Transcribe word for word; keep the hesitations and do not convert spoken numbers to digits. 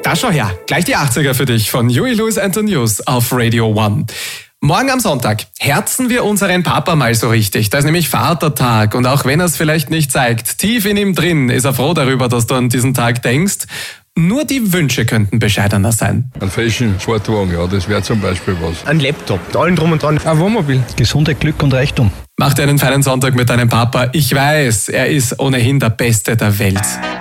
Da schau her, gleich die achtziger für dich von Huey Lewis and the News auf Radio One. Morgen am Sonntag herzen wir unseren Papa mal so richtig. Da ist nämlich Vatertag und auch wenn er es vielleicht nicht zeigt, tief in ihm drin ist er froh darüber, dass du an diesen Tag denkst. Nur die Wünsche könnten bescheidener sein. Ein Fashion Sportwagen, ja, das wäre zum Beispiel was. Ein Laptop, mit allem drum und dran. Ein Wohnmobil. Gesundheit, Glück und Reichtum. Mach dir einen feinen Sonntag mit deinem Papa. Ich weiß, er ist ohnehin der Beste der Welt.